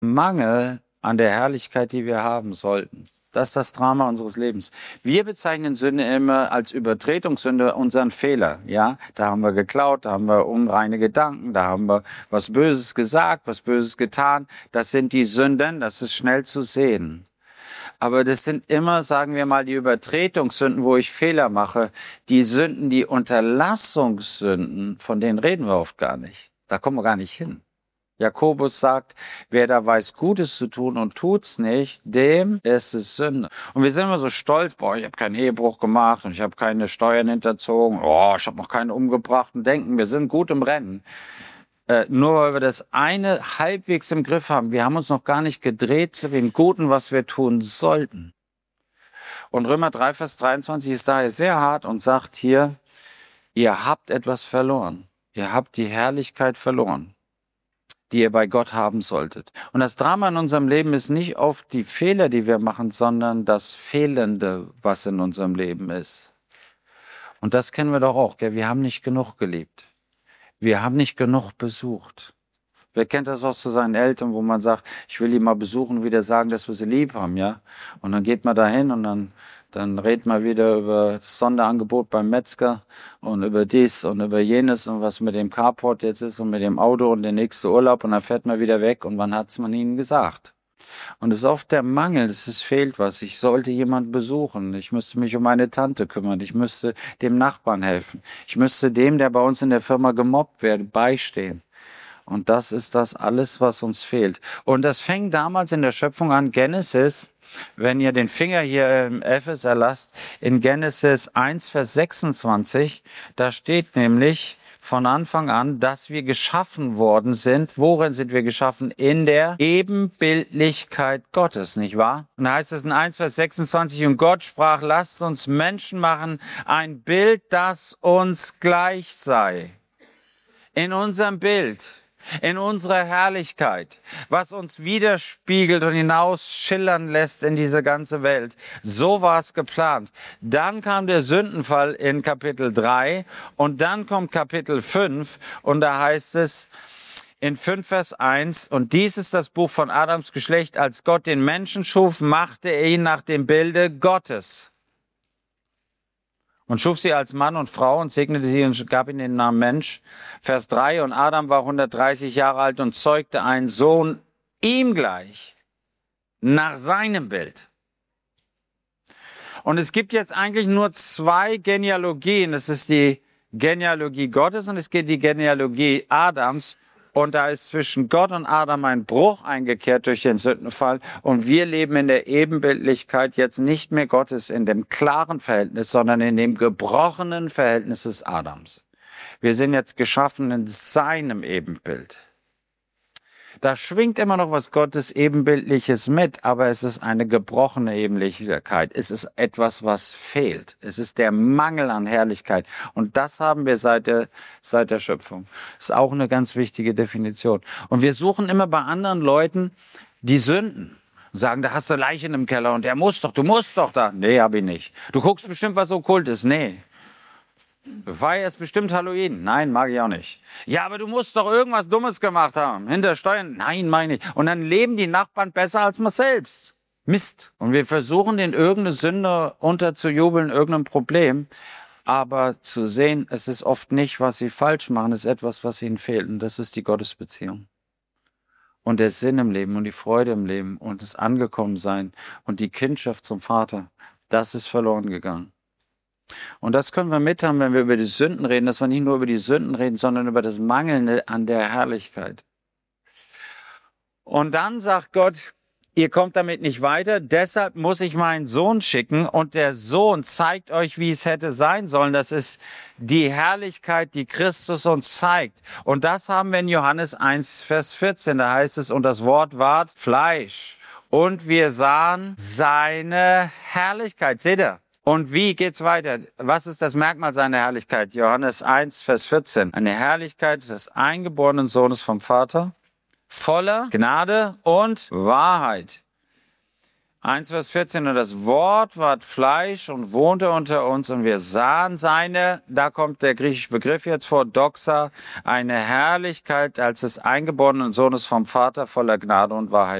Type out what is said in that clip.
Mangel an der Herrlichkeit, die wir haben sollten. Das ist das Drama unseres Lebens. Wir bezeichnen Sünde immer als Übertretungssünde, unseren Fehler. Ja, da haben wir geklaut, da haben wir unreine Gedanken, da haben wir was Böses gesagt, was Böses getan. Das sind die Sünden, das ist schnell zu sehen. Aber das sind immer, sagen wir mal, die Übertretungssünden, wo ich Fehler mache. Die Sünden, die Unterlassungssünden, von denen reden wir oft gar nicht. Da kommen wir gar nicht hin. Jakobus sagt, wer da weiß, Gutes zu tun und tut's nicht, dem ist es Sünde. Und wir sind immer so stolz, boah, ich habe keinen Ehebruch gemacht und ich habe keine Steuern hinterzogen, oh, ich habe noch keinen umgebracht und denken, wir sind gut im Rennen. Nur weil wir das eine halbwegs im Griff haben. Wir haben uns noch gar nicht gedreht zu dem Guten, was wir tun sollten. Und Römer 3, Vers 23 ist daher sehr hart und sagt hier, ihr habt etwas verloren. Ihr habt die Herrlichkeit verloren, die ihr bei Gott haben solltet. Und das Drama in unserem Leben ist nicht oft die Fehler, die wir machen, sondern das Fehlende, was in unserem Leben ist. Und das kennen wir doch auch, gell? Wir haben nicht genug geliebt. Wir haben nicht genug besucht. Wer kennt das auch zu seinen Eltern, wo man sagt, ich will die mal besuchen und wieder sagen, dass wir sie lieb haben, ja? Und dann geht man dahin und dann redet man wieder über das Sonderangebot beim Metzger und über dies und über jenes und was mit dem Carport jetzt ist und mit dem Auto und der nächste Urlaub und dann fährt man wieder weg und wann hat's man ihnen gesagt? Und es ist oft der Mangel, es fehlt was. Ich sollte jemanden besuchen. Ich müsste mich um meine Tante kümmern. Ich müsste dem Nachbarn helfen. Ich müsste dem, der bei uns in der Firma gemobbt wird, beistehen. Und das ist das alles, was uns fehlt. Und das fängt damals in der Schöpfung an, Genesis, wenn ihr den Finger hier im Epheser lasst, in Genesis 1, Vers 26, da steht nämlich von Anfang an, dass wir geschaffen worden sind. Worin sind wir geschaffen? In der Ebenbildlichkeit Gottes, nicht wahr? Und da heißt es in 1, Vers 26, und Gott sprach, lasst uns Menschen machen, ein Bild, das uns gleich sei. In unserem Bild, in unserer Herrlichkeit, was uns widerspiegelt und hinaus schillern lässt in diese ganze Welt. So war es geplant. Dann kam der Sündenfall in Kapitel 3 und dann kommt Kapitel 5 und da heißt es in 5 Vers 1, und dies ist das Buch von Adams Geschlecht, als Gott den Menschen schuf, machte er ihn nach dem Bilde Gottes. Und schuf sie als Mann und Frau und segnete sie und gab ihnen den Namen Mensch. Vers 3, und Adam war 130 Jahre alt und zeugte einen Sohn ihm gleich, nach seinem Bild. Und es gibt jetzt eigentlich nur zwei Genealogien. Es ist die Genealogie Gottes und es geht die Genealogie Adams. Und da ist zwischen Gott und Adam ein Bruch eingekehrt durch den Sündenfall. Und wir leben in der Ebenbildlichkeit jetzt nicht mehr Gottes in dem klaren Verhältnis, sondern in dem gebrochenen Verhältnis des Adams. Wir sind jetzt geschaffen in seinem Ebenbild. Da schwingt immer noch was Gottes Ebenbildliches mit, aber es ist eine gebrochene Ebenbildlichkeit. Es ist etwas, was fehlt. Es ist der Mangel an Herrlichkeit. Und das haben wir seit der Schöpfung. Das ist auch eine ganz wichtige Definition. Und wir suchen immer bei anderen Leuten die Sünden. Und sagen, da hast du Leichen im Keller und du musst doch da. Nee, hab ich nicht. Du guckst bestimmt, was okkult ist. Nee. Du feierst bestimmt Halloween. Nein, mag ich auch nicht. Ja, aber du musst doch irgendwas Dummes gemacht haben. Hinter Steuern? Nein, meine ich. Und dann leben die Nachbarn besser als man selbst. Mist. Und wir versuchen, den irgendeine Sünde unterzujubeln, irgendein Problem. Aber zu sehen, es ist oft nicht, was sie falsch machen, es ist etwas, was ihnen fehlt. Und das ist die Gottesbeziehung. Und der Sinn im Leben und die Freude im Leben und das Angekommensein und die Kindschaft zum Vater, das ist verloren gegangen. Und das können wir mithaben, wenn wir über die Sünden reden, dass wir nicht nur über die Sünden reden, sondern über das Mangelnde an der Herrlichkeit. Und dann sagt Gott, ihr kommt damit nicht weiter, deshalb muss ich meinen Sohn schicken und der Sohn zeigt euch, wie es hätte sein sollen. Das ist die Herrlichkeit, die Christus uns zeigt. Und das haben wir in Johannes 1, Vers 14, da heißt es, und das Wort ward Fleisch und wir sahen seine Herrlichkeit. Seht ihr? Und wie geht's weiter? Was ist das Merkmal seiner Herrlichkeit? Johannes 1, Vers 14. Eine Herrlichkeit des eingeborenen Sohnes vom Vater, voller Gnade und Wahrheit. 1, Vers 14, und das Wort ward Fleisch und wohnte unter uns und wir sahen seine, da kommt der griechische Begriff jetzt vor, Doxa, eine Herrlichkeit als des eingeborenen Sohnes vom Vater voller Gnade und Wahrheit.